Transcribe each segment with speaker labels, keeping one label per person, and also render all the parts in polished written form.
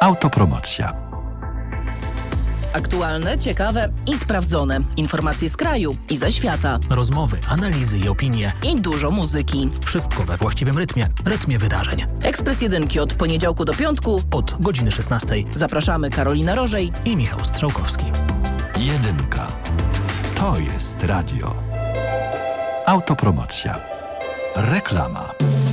Speaker 1: Autopromocja.
Speaker 2: Aktualne, ciekawe i sprawdzone. Informacje z kraju i ze świata.
Speaker 3: Rozmowy, analizy i opinie.
Speaker 2: I dużo muzyki.
Speaker 3: Wszystko we właściwym rytmie wydarzeń.
Speaker 2: Ekspres Jedynki od poniedziałku do piątku
Speaker 3: od godziny 16.
Speaker 2: Zapraszamy Karolina Rożej
Speaker 3: i Michał Strzałkowski.
Speaker 1: Jedynka. To jest radio. Autopromocja. Reklama.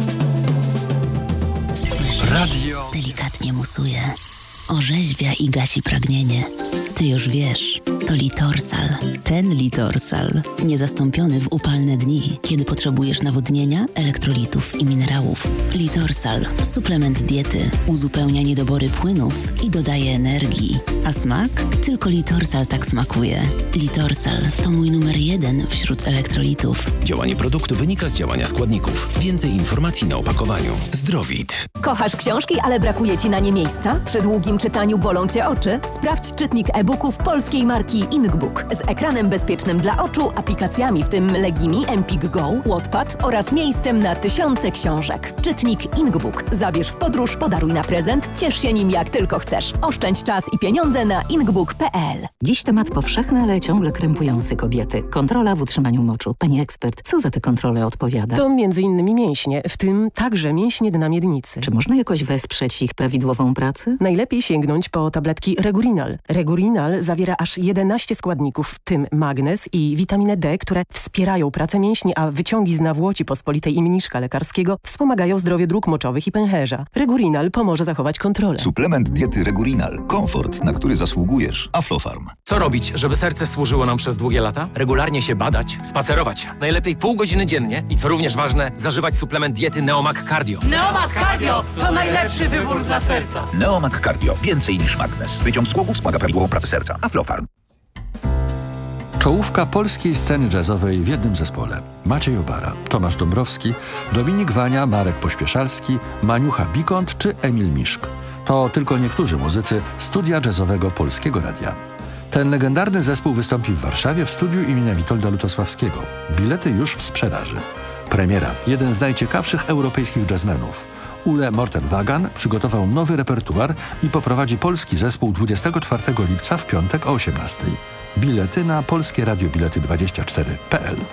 Speaker 1: Radio
Speaker 4: delikatnie musuje, orzeźwia i gasi pragnienie. Ty już wiesz, to Litorsal. Ten Litorsal, niezastąpiony w upalne dni, kiedy potrzebujesz nawodnienia, elektrolitów i minerałów. Litorsal, suplement diety, uzupełnia niedobory płynów i dodaje energii. A smak? Tylko Litorsal tak smakuje. Litorsal to mój numer 1 wśród elektrolitów.
Speaker 5: Działanie produktu wynika z działania składników. Więcej informacji na opakowaniu. Zdrowit.
Speaker 6: Kochasz książki, ale brakuje Ci na nie miejsca? Przy długim czytaniu bolą Cię oczy? Sprawdź czytnik e-booków polskiej marki Inkbook. Z ekranem bezpiecznym dla oczu, aplikacjami w tym Legimi, Empik Go, Wattpad oraz miejscem na tysiące książek. Czytnik Inkbook. Zabierz w podróż, podaruj na prezent, ciesz się nim jak tylko chcesz. Oszczędź czas i pieniądze na inkbook.pl.
Speaker 7: Dziś temat powszechny, ale ciągle krępujący kobiety. Kontrola w utrzymaniu moczu. Pani ekspert, co za te kontrole odpowiada?
Speaker 8: To m.in. mięśnie, w tym także mięśnie dna miednicy.
Speaker 7: Czy można jakoś wesprzeć ich prawidłową pracę?
Speaker 8: Najlepiej sięgnąć po tabletki Regurinal. Regurinal zawiera aż 11 składników, w tym magnez i witaminę D, które wspierają pracę mięśni, a wyciągi z nawłoci pospolitej i mniszka lekarskiego wspomagają zdrowie dróg moczowych i pęcherza. Regurinal pomoże zachować kontrolę.
Speaker 9: Suplement diety Regurinal. Komfort, na który zasługujesz. Aflofarm.
Speaker 10: Co robić, żeby serce służyło nam przez długie lata? Regularnie się badać, spacerować. Najlepiej pół godziny dziennie i co również ważne, zażywać suplement diety Neomag Cardio.
Speaker 11: Neomag Cardio to najlepszy wybór dla serca.
Speaker 9: Neomag Cardio. Więcej niż magnez. Wyciąg z głowów wspomaga prawidłową pracę serca. Aflofarm.
Speaker 1: Czołówka polskiej sceny jazzowej w jednym zespole. Maciej Obara, Tomasz Dąbrowski, Dominik Wania, Marek Pośpieszalski, Maniucha Bikont czy Emil Miszk. To tylko niektórzy muzycy studia jazzowego Polskiego Radia. Ten legendarny zespół wystąpi w Warszawie w studiu imienia Witolda Lutosławskiego. Bilety już w sprzedaży. Premiera. Jeden z najciekawszych europejskich jazzmenów. Ule Mortenwagan przygotował nowy repertuar i poprowadzi polski zespół 24 lipca w piątek o 18:00. Bilety na polskieradiobilety24.pl.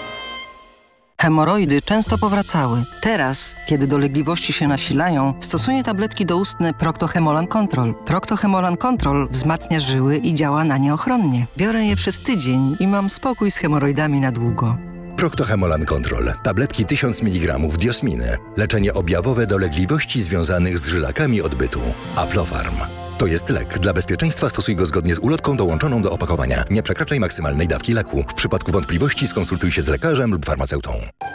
Speaker 12: Hemoroidy często powracały. Teraz, kiedy dolegliwości się nasilają, stosuję tabletki doustne Procto-Hemolan Control. Procto-Hemolan Control wzmacnia żyły i działa na nie ochronnie. Biorę je przez tydzień i mam spokój z hemoroidami na długo.
Speaker 5: Procto-Hemolan Control. Tabletki 1000 mg diosminy. Leczenie objawowe dolegliwości związanych z żylakami odbytu. Aflofarm. To jest lek. Dla bezpieczeństwa stosuj go zgodnie z ulotką dołączoną do opakowania. Nie przekraczaj maksymalnej dawki leku. W przypadku wątpliwości skonsultuj się z lekarzem lub farmaceutą.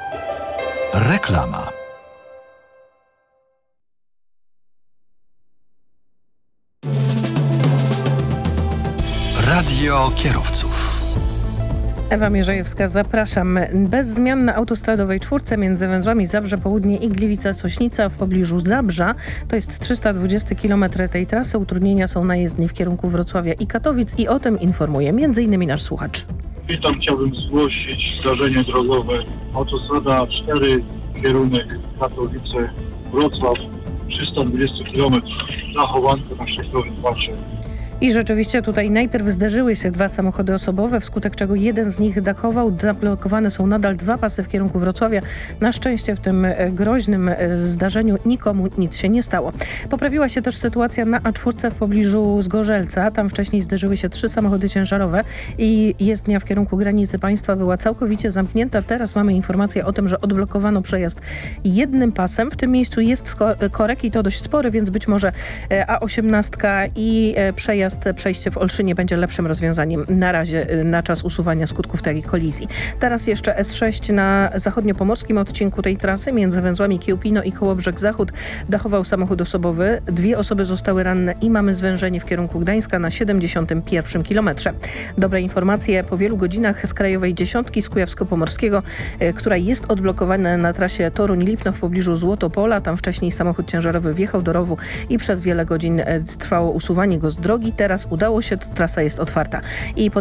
Speaker 1: Reklama. Radio kierowców.
Speaker 13: Ewa Mierzejewska, zapraszam. Bez zmian na autostradowej czwórce między węzłami Zabrze Południe i Gliwice-Sośnica w pobliżu Zabrza. To jest 320 km tej trasy. Utrudnienia są na jezdni w kierunku Wrocławia i Katowic i o tym informuje m.in. nasz słuchacz.
Speaker 14: Witam, chciałbym zgłosić zdarzenie drogowe. Autostrada 4, kierunek Katowice-Wrocław, 320 km. Zachowanko na szczytowym pasie.
Speaker 13: I rzeczywiście tutaj najpierw zderzyły się dwa samochody osobowe, wskutek czego jeden z nich dachował. Zablokowane są nadal dwa pasy w kierunku Wrocławia. Na szczęście w tym groźnym zdarzeniu nikomu nic się nie stało. Poprawiła się też sytuacja na A4 w pobliżu Zgorzelca. Tam wcześniej zderzyły się 3 samochody ciężarowe i jezdnia w kierunku granicy państwa była całkowicie zamknięta. Teraz mamy informację o tym, że odblokowano przejazd jednym pasem. W tym miejscu jest korek i to dość spory, więc być może A18 i przejście w Olszynie będzie lepszym rozwiązaniem na razie na czas usuwania skutków tej kolizji. Teraz jeszcze S6 na zachodniopomorskim odcinku tej trasy między węzłami Kiełpino i Kołobrzeg Zachód dachował samochód osobowy. 2 osoby zostały ranne i mamy zwężenie w kierunku Gdańska na 71 kilometrze. Dobre informacje po wielu godzinach z krajowej dziesiątki z Kujawsko-Pomorskiego, która jest odblokowana na trasie Toruń-Lipno w pobliżu Złotopola. Tam wcześniej samochód ciężarowy wjechał do rowu i przez wiele godzin trwało usuwanie go z drogi. Teraz udało się, trasa jest otwarta. I